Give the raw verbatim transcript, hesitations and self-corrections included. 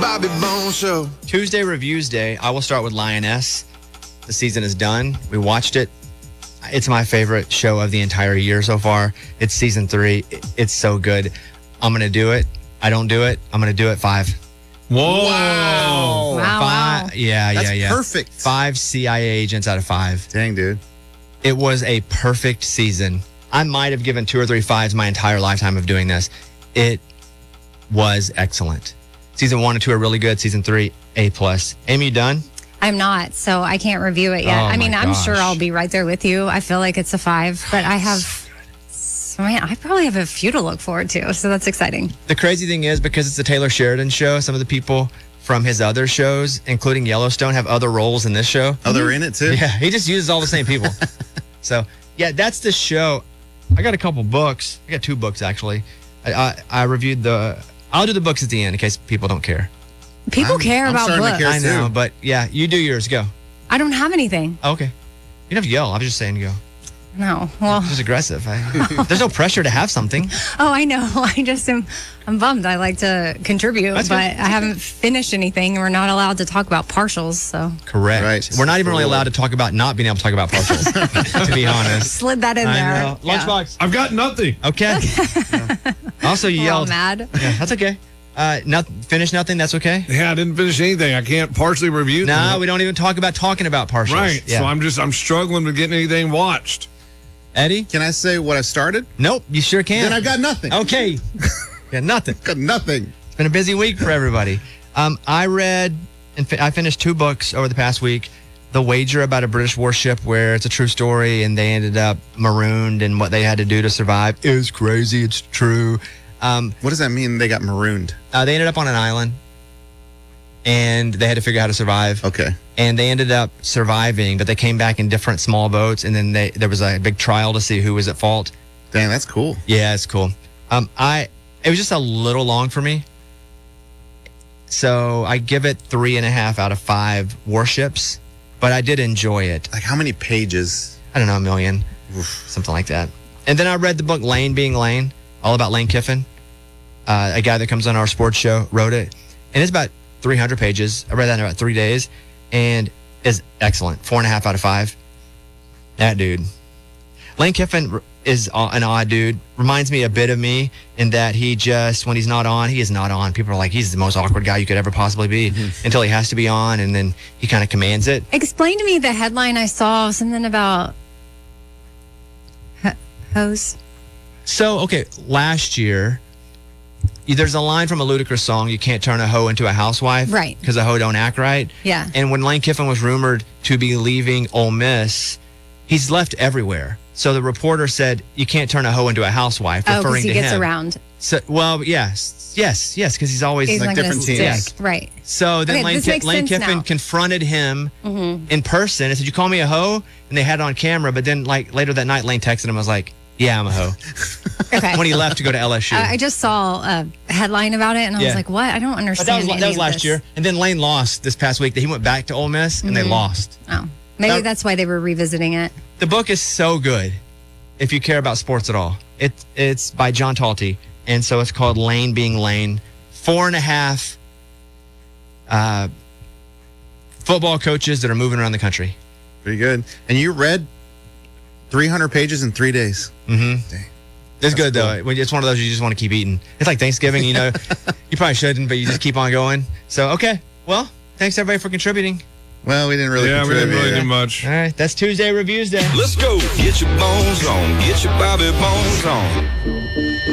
Bobby Bones Show. Tuesday Reviews Day. I will start with Lioness. The season is done. We watched it. It's my favorite show of the entire year so far. It's season three. It's so good. I'm going to do it. I don't do it. I'm going to do it five. Whoa. Wow, Wow. Five, wow. Yeah, That's yeah, yeah. perfect. Five C I A agents out of five. Dang, dude. It was a perfect season. I might have given two or three fives my entire lifetime of doing this. It was excellent. Season one and two are really good. Season three, A plus. Amy, you done? I'm not, so I can't review it yet. Oh, I mean, my I'm gosh. sure I'll be right there with you. I feel like it's a five, but I have, so, man, I probably have a few to look forward to, so that's exciting. The crazy thing is, because it's a Taylor Sheridan show, some of the people from his other shows, including Yellowstone, have other roles in this show. Oh, they're in it too? Yeah, he just uses all the same people. So, yeah, that's the show. I got a couple books. I got two books, actually. I, I, I reviewed the... I'll do the books at the end in case people don't care. People I'm- care I'm about starting to books. care. I know, too. but yeah, you do yours. Go. I don't have anything. Oh, okay. You don't have to yell. I was just saying go. No. Well, Just aggressive. I, there's no pressure to have something. oh, I know. I just am. I'm bummed. I like to contribute, That's but good. I haven't finished anything. We're not allowed to talk about partials, so Correct. Right. We're not even really allowed to talk about not being able to talk about partials, to be honest. slid that in I there. know. Yeah. Lunchbox. I've got nothing. Okay. Also, you We're all yelled. mad. Yeah, that's okay. Uh, not, finish nothing. That's okay. Yeah, I didn't finish anything. I can't partially review No, them. we don't even talk about talking about partials. Right. Yeah. So I'm just I'm struggling with getting anything watched. Eddie? Can I say what I started? Nope. You sure can. Then I got nothing. Okay. Yeah, nothing. Got nothing. It's been a busy week for everybody. Um, I read and fi- I finished two books over the past week. The Wager, about a British warship where it's a true story and they ended up marooned and what they had to do to survive is crazy. It's true. Um, What does that mean? They got marooned. uh, they ended up on an island and they had to figure out how to survive. Okay. And they ended up surviving, but they came back in different small boats. And then they, there was a big trial to see who was at fault. Dang, that's cool. Yeah, it's cool. Um, I it was just a little long for me, so I give it three and a half out of five warships. But I did enjoy it. Like how many pages? I don't know, a million, Oof. something like that. And then I read the book Lane Being Lane, all about Lane Kiffin, uh, a guy that comes on our sports show, wrote it, and it's about three hundred pages. I read that in about three days, and is excellent. Four and a half out of five. That dude, Lane Kiffin is an odd dude. Reminds me a bit of me in that he just, when he's not on, he is not on. People are like, he's the most awkward guy you could ever possibly be until he has to be on, and then he kind of commands it. Explain to me the headline I saw, something about h- hose. So, okay, last year, there's a line from a Ludacris song, you can't turn a hoe into a housewife. Right. Because a hoe don't act right. Yeah. And when Lane Kiffin was rumored to be leaving Ole Miss, he's left everywhere. So the reporter said, you can't turn a hoe into a housewife, Oh, referring because he to gets him. around. So, well, yes, yes, yes, because he's always He's like not gonna different teams. stick. Right. So then Okay, Lane, this Ki- makes Lane sense Kiffin now. confronted him in person and said, you call me a hoe? And they had it on camera. But then like later that night, Lane texted him, I was like, yeah, I'm a hoe. Okay. When he left to go to L S U. I I just saw a headline about it, and I Yeah. was like, "What? I don't But understand." that was, any that was of last this. year. And then Lane lost this past week. That He went back to Ole Miss and they lost. Oh, maybe That- that's why they were revisiting it. The book is so good if you care about sports at all. It, it's by John Talty. And so it's called Lane Being Lane. Four and a half uh, football coaches that are moving around the country. Pretty good. And you read three hundred pages in three days. Mm-hmm. Dang. It's That's good, cool. though. When- It's one of those you just want to keep eating. It's like Thanksgiving, you know. You probably shouldn't, but you just keep on going. So, okay. Well, thanks, everybody, for contributing. Well, we didn't really Yeah, we didn't contribute. really do much. All right. That's Tuesday Reviews Day. Let's go. Get your bones on. Get your Bobby Bones on.